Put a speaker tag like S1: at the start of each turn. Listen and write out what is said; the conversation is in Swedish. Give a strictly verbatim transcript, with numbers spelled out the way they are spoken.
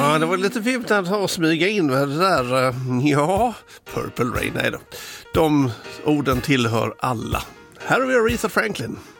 S1: Ja, det var lite fint att ha smyga in med det där. uh, Ja, Purple Rain, nej då. De orden tillhör alla. Här har vi Aretha Franklin.